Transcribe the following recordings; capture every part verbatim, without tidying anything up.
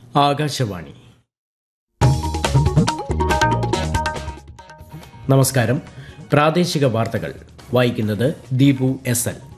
ആകാശവാണി. നമസ്കാരം. പ്രാദേശിക വാർത്തകൾ വായിക്കുന്നത് ദീപു എസ് എൽ.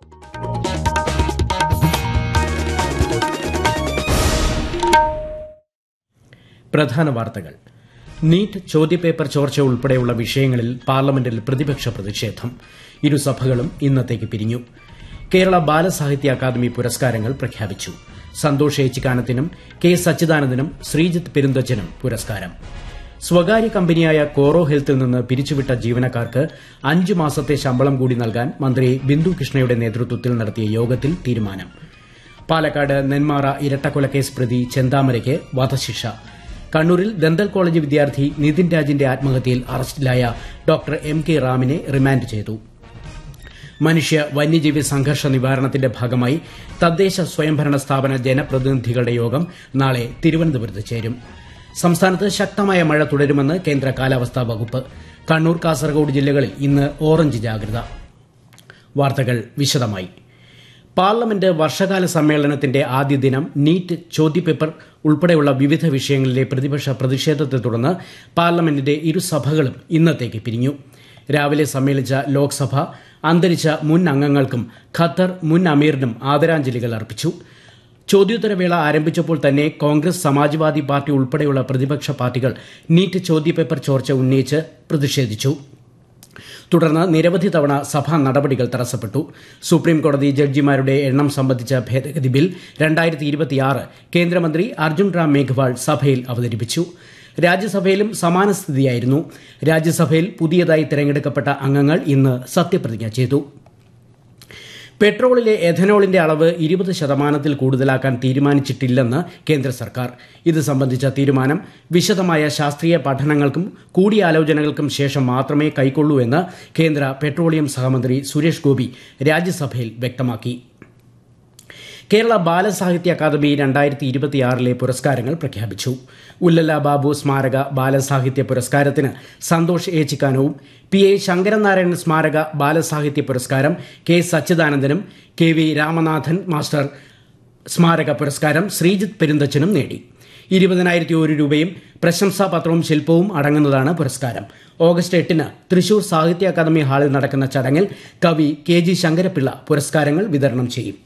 പ്രധാന വാർത്തകൾ. നീറ്റ് ചോദ്യപേപ്പർ ചോർച്ച ഉൾപ്പെടെയുള്ള വിഷയങ്ങളിൽ പാർലമെന്റിൽ പ്രതിപക്ഷ പ്രതിഷേധം. ഇരുസഭകളും ഇന്നത്തേക്ക് പിരിഞ്ഞു. കേരള ബാലസാഹിത്യ അക്കാദമി പുരസ്കാരങ്ങൾ പ്രഖ്യാപിച്ചു. സന്തോഷ് ഏച്ചിക്കാനത്തിനും കെ സച്ചിദാനന്ദനും ശ്രീജിത്ത് പെരുന്തച്ചനും പുരസ്കാരം. സ്വകാര്യ കമ്പനിയായ കോറോ ഹെൽത്തിൽ നിന്ന് പിരിച്ചുവിട്ട ജീവനക്കാർക്ക് അഞ്ചു മാസത്തെ ശമ്പളം കൂടി നൽകാൻ മന്ത്രി ബിന്ദു കൃഷ്ണയുടെ നേതൃത്വത്തിൽ നടത്തിയ യോഗത്തിൽ തീരുമാനം. പാലക്കാട് നെന്മാറ ഇരട്ടക്കൊലക്കേസ് പ്രതി ചെന്താമരയ്ക്ക് വധശിക്ഷ. കണ്ണൂരിൽ ദന്തൽ കോളേജ് വിദ്യാർത്ഥി നിതിൻ രാജിന്റെ ആത്മഹത്യയിൽ അറസ്റ്റിലായ ഡോക്ടർ എം കെ റാമിനെ റിമാൻഡ് ചെയ്തു. മനുഷ്യ വന്യജീവി സംഘർഷ നിവാരണത്തിന്റെ ഭാഗമായി തദ്ദേശ സ്വയംഭരണ സ്ഥാപന ജനപ്രതിനിധികളുടെ യോഗം നാളെ തിരുവനന്തപുരത്ത് ചേരും. സംസ്ഥാനത്ത് ശക്തമായ മഴ തുടരുമെന്ന് കേന്ദ്ര കാലാവസ്ഥാ വകുപ്പ്. കണ്ണൂർ, കാസർഗോഡ് ജില്ലകളിൽ ഇന്ന് ഓറഞ്ച് ജാഗ്രത. വാർത്തകൾ വിശദമായി. പാർലമെന്റ് വർഷകാല സമ്മേളനത്തിന്റെ ആദ്യ ദിനം നീറ്റ് ചോദ്യപേപ്പർ ഉൾപ്പെടെയുള്ള വിവിധ വിഷയങ്ങളിലെ പ്രതിപക്ഷ പ്രതിഷേധത്തെ തുടർന്ന് പാർലമെന്റിന്റെ ഇരുസഭകളും ഇന്നത്തേക്ക് പിരിഞ്ഞു. രാവിലെ സമ്മേളിച്ച ലോക്സഭ അന്തരിച്ച മുൻ അംഗങ്ങൾക്കും ഖത്തർ മുൻ അമീറിനും ആദരാഞ്ജലികൾ അർപ്പിച്ചു. ചോദ്യോത്തരവേള ആരംഭിച്ചപ്പോൾ തന്നെ കോൺഗ്രസ്, സമാജ്വാദി പാർട്ടി ഉൾപ്പെടെയുള്ള പ്രതിപക്ഷ പാർട്ടികൾ നീറ്റ് ചോദ്യപേപ്പർ ചോർച്ച ഉന്നയിച്ച് പ്രതിഷേധിച്ചു. തുടർന്ന് നിരവധി തവണ സഭാ നടപടികൾ തടസ്സപ്പെട്ടു. സുപ്രീംകോടതി ജഡ്ജിമാരുടെ എണ്ണം സംബന്ധിച്ച ഭേദഗതി ബിൽ രണ്ടായിരത്തി ഇരുപത്തിയാറ് കേന്ദ്രമന്ത്രി അർജുൻ റാം മേഘ്വാൾ സഭയിൽ അവതരിപ്പിച്ചു. രാജ്യസഭയിലും സമാന സ്ഥിതിയായിരുന്നു. രാജ്യസഭയിൽ പുതിയതായി തെരഞ്ഞെടുക്കപ്പെട്ട അംഗങ്ങൾ ഇന്ന് സത്യപ്രതിജ്ഞ ചെയ്തു. പെട്രോളിലെ എഥനോളിന്റെ അളവ് ഇരുപത് ശതമാനത്തിൽ കൂടുതലാക്കാൻ തീരുമാനിച്ചിട്ടില്ലെന്ന് കേന്ദ്ര സർക്കാർ. ഇത് സംബന്ധിച്ച തീരുമാനം വിശദമായ ശാസ്ത്രീയ പഠനങ്ങൾക്കും കൂടിയാലോചനകൾക്കും ശേഷം മാത്രമേ കൈക്കൊള്ളൂ എന്ന് കേന്ദ്ര പെട്രോളിയം സഹമന്ത്രി സുരേഷ് ഗോപി രാജ്യസഭയിൽ വ്യക്തമാക്കി. കേരള ബാലസാഹിത്യ അക്കാദമി രണ്ടായിരത്തി ഇരുപത്തിയാറിലെ പുരസ്കാരങ്ങൾ പ്രഖ്യാപിച്ചു. ഉല്ലല ബാബു സ്മാരക ബാലസാഹിത്യ പുരസ്കാരത്തിന് സന്തോഷ് ഏച്ചിക്കാനവും പി എ ശങ്കരനാരായണൻ സ്മാരക ബാലസാഹിത്യ പുരസ്കാരം K സച്ചിദാനന്ദനും K V Ramanathan master സ്മാരക പുരസ്കാരം ശ്രീജിത്ത് പെരുന്തച്ചനും നേടി. ഇരുപതിനായിരത്തി ഒരു രൂപയും പ്രശംസാപത്രവും ശില്പവും അടങ്ങുന്നതാണ് പുരസ്കാരം. ഓഗസ്റ്റ് എട്ടിന് തൃശൂർ സാഹിത്യ അക്കാദമി ഹാളിൽ നടക്കുന്ന ചടങ്ങിൽ കവി കെ ജി ശങ്കരപിള്ള പുരസ്കാരങ്ങൾ വിതരണം ചെയ്യും.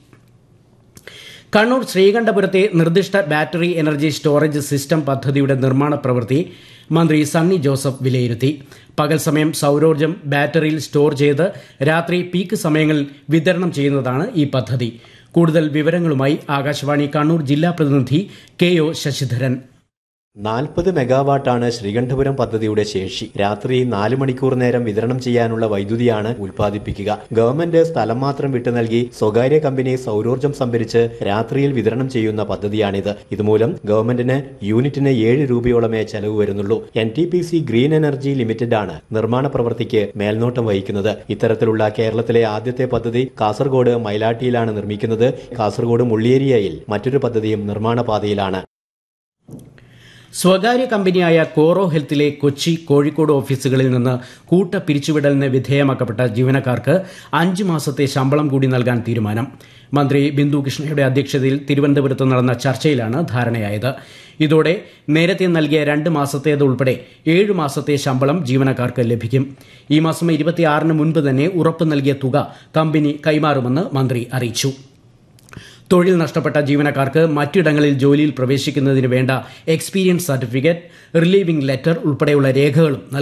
കണ്ണൂർ ശ്രീകണ്ഠപുരത്തെ നിർദ്ദിഷ്ട ബാറ്ററി എനർജി സ്റ്റോറേജ് സിസ്റ്റം പദ്ധതിയുടെ നിർമ്മാണ പ്രവൃത്തി മന്ത്രി സണ്ണി ജോസഫ് വിലയിരുത്തി. പകൽ സമയം സൌരോർജ്ജം ബാറ്ററിയിൽ സ്റ്റോർ ചെയ്ത് രാത്രി പീക്ക് സമയങ്ങളിൽ വിതരണം ചെയ്യുന്നതാണ് ഈ പദ്ധതി. കൂടുതൽ വിവരങ്ങളുമായി ആകാശവാണി കണ്ണൂർ ജില്ലാ പ്രതിനിധി കെ ഒ ശശിധരൻ. നാൽപ്പത് മെഗാവാട്ടാണ് ശ്രീകണ്ഠപുരം പദ്ധതിയുടെ ശേഷി. രാത്രി നാല് മണിക്കൂർ നേരം വിതരണം ചെയ്യാനുള്ള വൈദ്യുതിയാണ് ഉൽപ്പാദിപ്പിക്കുക. ഗവൺമെന്റ് സ്ഥലം മാത്രം വിട്ടു നൽകി സ്വകാര്യ കമ്പനി സൌരോർജ്ജം സംഭരിച്ച് രാത്രിയിൽ വിതരണം ചെയ്യുന്ന പദ്ധതിയാണിത്. ഇതുമൂലം ഗവൺമെന്റിന് യൂണിറ്റിന് ഏഴ് രൂപയോളമേ ചെലവ് വരുന്നുള്ളൂ. N T P C green energy limited ആണ് നിർമ്മാണ പ്രവൃത്തിക്ക് മേൽനോട്ടം വഹിക്കുന്നത്. ഇത്തരത്തിലുള്ള കേരളത്തിലെ ആദ്യത്തെ പദ്ധതി കാസർഗോഡ് മൈലാട്ടിയിലാണ് നിർമ്മിക്കുന്നത്. കാസർഗോഡ് മുള്ളിയേരിയയിൽ മറ്റൊരു പദ്ധതിയും നിർമ്മാണ പാതയിലാണ്. സ്വകാര്യ കമ്പനിയായ കോറോ ഹെൽത്തിലെ കൊച്ചി, കോഴിക്കോട് ഓഫീസുകളിൽ നിന്ന് കൂട്ട പിരിച്ചുവിടലിന് വിധേയമാക്കപ്പെട്ട ജീവനക്കാർക്ക് അഞ്ചു മാസത്തെ ശമ്പളം കൂടി നൽകാൻ തീരുമാനം. മന്ത്രി ബിന്ദു കൃഷ്ണയുടെ അധ്യക്ഷതയിൽ തിരുവനന്തപുരത്ത് നടന്ന ചർച്ചയിലാണ് ധാരണയായത്. ഇതോടെ നേരത്തെ നൽകിയ രണ്ട് മാസത്തേത് ഉൾപ്പെടെ ഏഴു മാസത്തെ ശമ്പളം ജീവനക്കാർക്ക് ലഭിക്കും. ഈ മാസം ഇരുപത്തിയാറിന് മുൻപ് തന്നെ ഉറപ്പ് നൽകിയ തുക കമ്പനി കൈമാറുമെന്ന് മന്ത്രി അറിയിച്ചു. തൊഴിൽ നഷ്ടപ്പെട്ട ജീവനക്കാർക്ക് മറ്റിടങ്ങളിൽ ജോലിയിൽ പ്രവേശിക്കുന്നതിന് വേണ്ട എക്സ്പീരിയൻസ് സർട്ടിഫിക്കറ്റ്, റിലീവിംഗ് ലെറ്റർ ഉൾപ്പെടെയുള്ള രേഖകളും